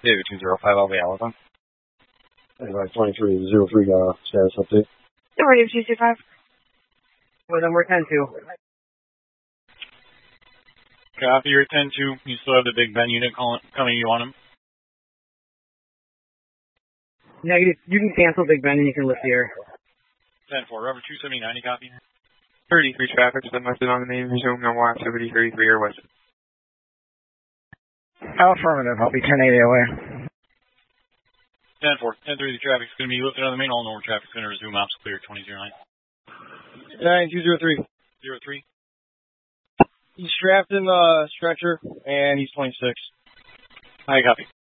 David 205, I'll be out with them. 2303 got a status update. David 225. Well, then we're 10-2. Copy, you're 10-2. You still have the Big Ben unit coming. You want him? Negative. You can cancel Big Ben and you can lift the air. 10-4. Rubber 279, copy. 33 traffic has been listed on the main resume. No more activity. 33 or west. Affirmative. I'll be 1080 away. 10-4. 10-3, the traffic's going to be lifted on the main. All normal traffic's going to resume. Ops clear. 2009. 9203. 03. He's strapped in the stretcher, and he's 26. I copy.